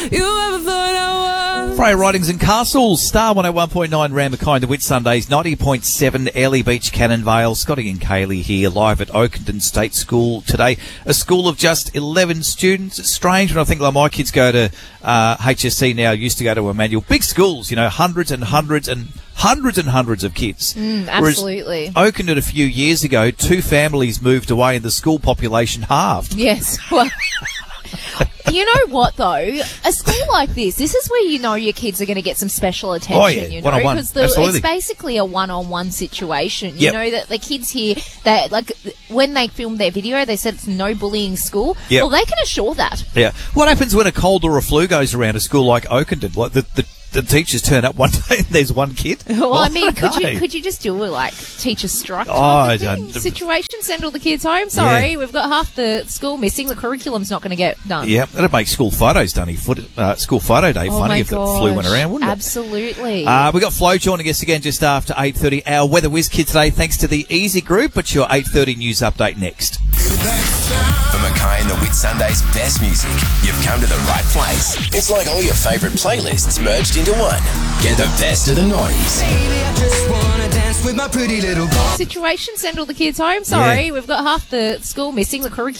you ever thought I was. Freya Ridings and Castles, Star 101.9 Ramakine, the Whit Sundays, 90.7 Airlie Beach, Cannon Vale. Scotty and Kaylee here, live at Oakenden State School today. A school of just 11 students. It's strange when I think like my kids go to HSC now, used to go to Emmanuel. Big schools, you know, hundreds and hundreds of kids. Absolutely. Whereas Oakenden a few years ago, 2 families moved away and the school population halved. Yes. Well, you know what, though? A school like this is where you know your kids are going to get some special attention, Oh, yeah. you know, One-on-one. because Absolutely. it's basically a one-on-one situation. You Yep. know that the kids here, that like when they filmed their video, they said it's no bullying school. Yep. Well, they can assure that. Yeah. What happens when a cold or a flu goes around a school like Oakenden? Like the teachers turn up one day and there's one kid? Well, I mean, no. could you just do a like teacher strike type I of thing? don't- Situation? Send all the kids home. Sorry, we've got half the school missing. The curriculum's not going to get done. Yeah, that'd make school photos funny. School photo day Oh funny my if the flu went gosh, around, wouldn't it? Absolutely. We got Flo joining us again just after 8:30. Our Weather Whiz Kid today, thanks to the Easy Group. It's your 8:30 news update next. For Mackay and the Whit Sunday's best music, you've come to the right place. It's like all your favourite playlists merged into one. Get the best of the 90s. Baby, I just wanna dance with my pretty little boy. Situation? Send all the kids home. Sorry, we've got half the school missing. The curriculum.